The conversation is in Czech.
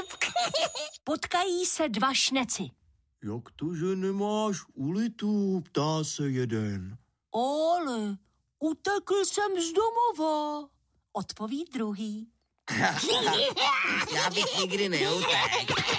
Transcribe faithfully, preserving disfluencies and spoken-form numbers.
Potkají se dva šneci. Jak to, že nemáš ulitu, ptá se jeden. Ale utekl jsem z domova, odpoví druhý. Já bych nikdy neutekl.